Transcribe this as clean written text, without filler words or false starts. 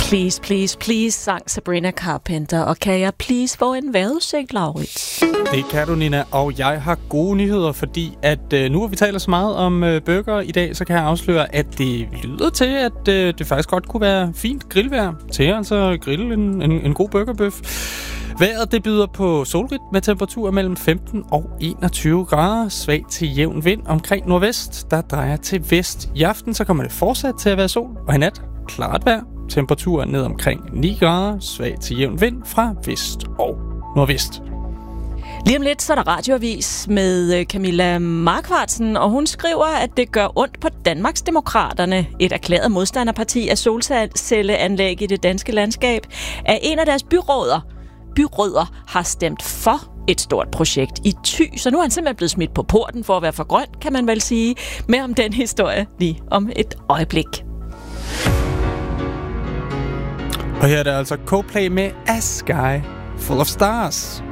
Please, please, please, sang Sabrina Carpenter. Og kan jeg please få en vejrudsigt, Laurits? Det kan du, Nina. Og jeg har gode nyheder, fordi at nu hvor vi taler så meget om burger i dag, så kan jeg afsløre, at det lyder til, at det faktisk godt kunne være fint grillvejr til altså grille en god burgerbøf. Vejret det byder på solrigt med temperaturer mellem 15 og 21 grader. Svag til jævn vind omkring nordvest, der drejer til vest. I aften så kommer det fortsat til at være sol, og i nat klart vejr. Temperaturer ned omkring 9 grader. Svag til jævn vind fra vest og nordvest. Lige om lidt så er der radioavis med Camilla Markvartsen, og hun skriver, at det gør ondt på Danmarksdemokraterne, et erklæret modstanderparti af solcelleanlæg i det danske landskab, at en af deres byrødder har stemt for et stort projekt i Thy, så nu er han simpelthen blevet smidt på porten for at være for grøn, kan man vel sige. Mere om den historie lige om et øjeblik. Og her er der altså Coldplay med A Sky Full of Stars.